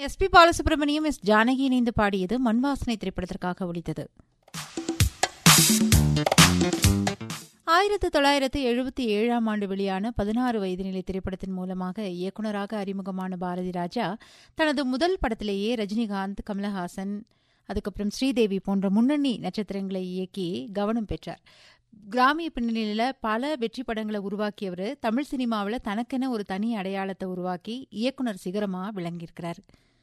S P. Balasubramaniam, S. Janaki இணைந்து பாடியது மண்வாசனை திரைப்படத்திற்காக ஒலித்தது. 1977ஆம் ஆண்டு வெளியான 16 வயது நிலை திரைப்படத்தின் மூலமாக இயக்குநராக அறிமுகமான பாரதி ராஜா தனது முதல் படத்திலேயே ரஜினிகாந்த், கமலஹாசன், அதுக்கப்புறம் ஸ்ரீதேவி போன்ற முன்னணி நட்சத்திரங்களை இயக்கி கவனம் பெற்றார். கிராமிய பின்னணியில பல வெற்றி படங்களை உருவாக்கியவர் தமிழ் சினிமாவில் தனக்கென ஒரு தனி அடையாளத்தை உருவாக்கி இயக்குனர் சிகரமா விளங்கியிருக்கிறார்.